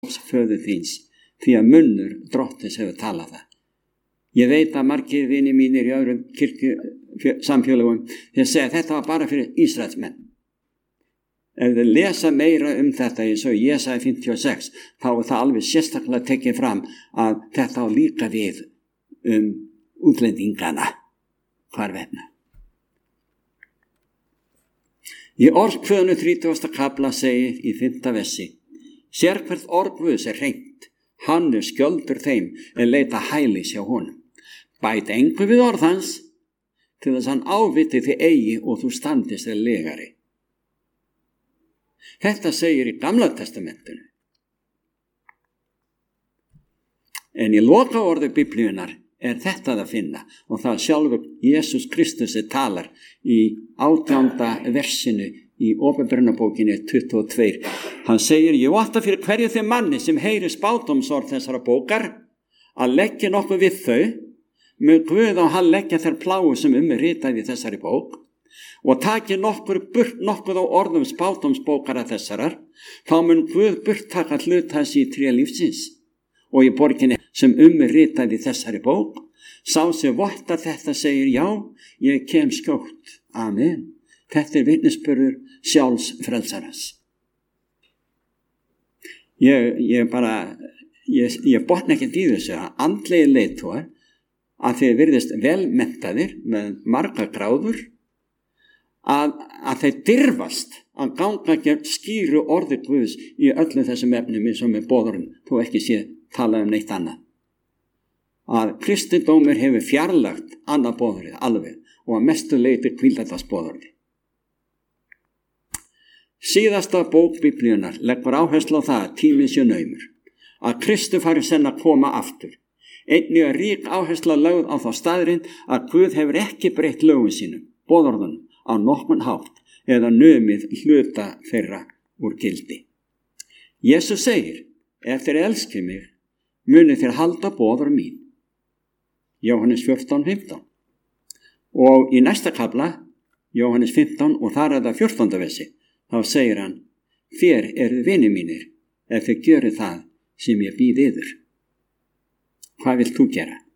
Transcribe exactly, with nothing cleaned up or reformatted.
föður þíns, því að munnur Drottins hefur talað það. Ég veit að margir vinir mínir í öðrum kirkju samfélögum þeir segja að þetta var bara fyrir Ísraelsmenn. Ef þið lesa meira um þetta í svo Jesaja fimmtíu og sex, þá er það alveg sérstaklega tekið fram að þetta á líka við um útlendingana hvarvetna. Í orðkvöðnu þrítugasta kafla segir í fimmta versi: Sérhvert orð Guðs er hreint, hann er skjöldur þeim en leita hælis hjá honum. Bæt engu við orð hans, til þess hann áviti þig eigi og þú standist þig legari. Þetta segir í Gamla testamentinu. En í loka orði Biblíunar er þetta að finna og það sjálfur Jesús Kristus talar í átjánda versinu í Åpenbarunarbókinni tuttugu og tvö. Hann segir: Ég votta fyrir hverju þeim manni sem heyrir spádómsorð þessara bókar að leggja nokkuð við þau, mun Guð á hann leggja þær plágu sem um er ritað í þessari bók, og taki nokkur burt nokkuð á orðum spádómsbókara þessarar, þá mun Guð burt taka hlut hans í tré lífsins. Og í borginni sem um er ritað í þessari bók, sá sem vottar þetta segir: Já, ég kem skjótt. Amen. Þetta er vitnisburður sjálfs frelsarans. Ég, ég bara, ég, ég botna ekki í þessu að andlegir leiðtogar, að þeir virðist velmenntaðir með marga gráður, að, að þeir dirfast að ganga gegn skýru orði Guðs í öllum þessum efnum eins og með boðorðum, þó ekki sé talað um neitt annað. Að kristindómur hefur fjarlægt annað boðorðið alveg og að mestu leyti hvíldast boðorðið. Síðasta bók Biblíunar leggur áherslu á það að tíminn sé naumur, að Kristu fari senn að koma aftur. Einnig er rík áhersla lögð á þá staðrind að Guð hefur ekki breytt lögum sínum, boðorðunum, á nokkurn hátt eða numið hluta þeirra úr gildi. Jesús segir: Ef þeir elski mig, muni þeir halda boðorð mín. Jóhannes fjórtán fimmtán. Og í næsta kafla, Jóhannes fimmtán, og þar er það fjórtánda versi, þá segir hann: Þér eru vinir mínir ef þið gjörið það sem ég býð yður. Hvað vilt þú gera?